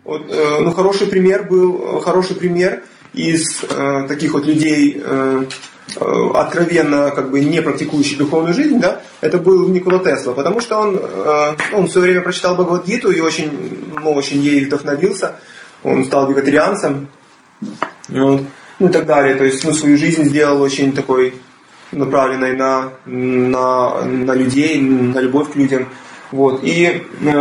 Вот, хороший пример из таких вот людей, откровенно как бы не практикующих духовную жизнь, да, это был Никола Тесла, потому что он в свое время прочитал Бхагавад-гиту и очень ей вдохновился, он стал вегетарианцем, вот, и так далее, то есть свою жизнь сделал очень такой направленной на людей, на любовь к людям, вот, и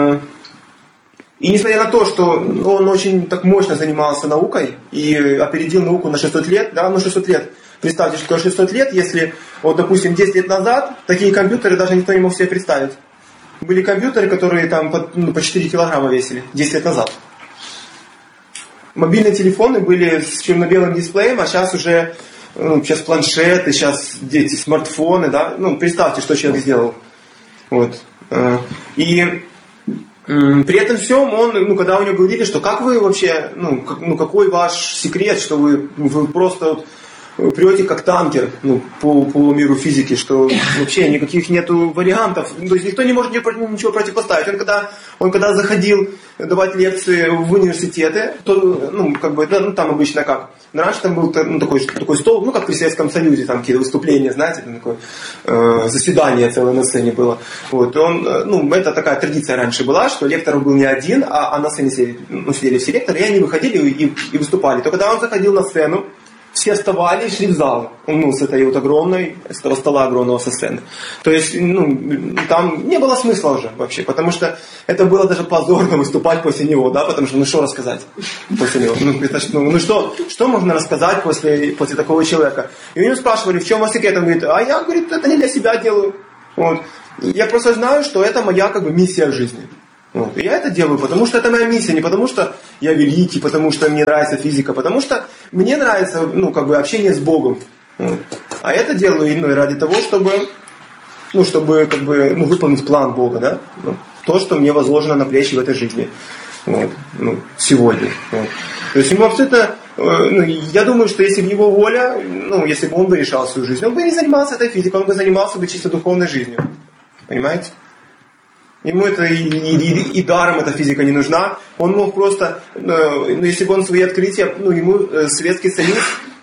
несмотря на то, что он очень так мощно занимался наукой и опередил науку на 600 лет, да, 600 лет. Представьте, что 600 лет, если, вот, допустим, 10 лет назад, такие компьютеры даже никто не мог себе представить. Были компьютеры, которые там по 4 килограмма весили 10 лет назад. Мобильные телефоны были с черно-белым дисплеем, а сейчас уже, сейчас планшеты, сейчас смартфоны, да, представьте, что человек сделал. Вот. И при этом всем он, когда у него говорили, что как вы вообще, какой ваш секрет, что вы просто прете как танкер по миру физики, что вообще никаких нету вариантов, то есть никто не может ничего противопоставить. Он когда заходил давать лекции в университеты, то, там обычно как, раньше там был такой стол, как при Советском Союзе, там какие-то выступления, знаете, там такое заседание целое на сцене было. Вот, это такая традиция раньше была, что лектор был не один, а на сцене сидели все лекторы, и они выходили и выступали. То когда он заходил на сцену, все вставали и шли в зал, с этой вот с этого стола огромного со сцены. То есть, там не было смысла уже вообще, потому что это было даже позорно выступать после него, да, потому что, что рассказать после него? Что можно рассказать после такого человека? И у него спрашивали, в чем ваш секрет? Он говорит, я, это не для себя делаю. Вот. Я просто знаю, что это моя, миссия в жизни. Вот. И я это делаю, потому что это моя миссия, не потому что я великий, потому что мне нравится физика, потому что мне нравится, общение с Богом. Вот. А я это делаю ради того, чтобы выполнить план Бога, да? То, что мне возложено на плечи в этой жизни. Вот. Сегодня. Вот. То есть ему абсолютно, я думаю, что если бы его воля, если бы он бы решал свою жизнь, он бы не занимался этой физикой, он бы занимался бы чисто духовной жизнью. Понимаете? Ему это и даром эта физика не нужна. Он мог просто, если бы он свои открытия, ему Советский Союз,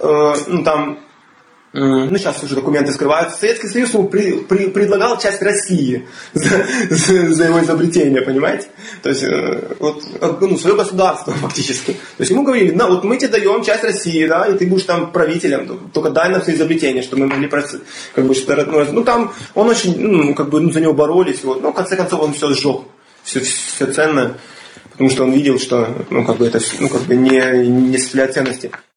сейчас уже документы скрываются, Советский Союз ему предлагал часть России за его изобретение, понимаете? То есть, свое государство фактически. То есть ему говорили, мы тебе даем часть России, да, и ты будешь там правителем, только дай нам все изобретение, чтобы мы могли, он очень, за него боролись, вот, но в конце концов он все сжег, все ценное, потому что он видел, что, это, не составляет ценности.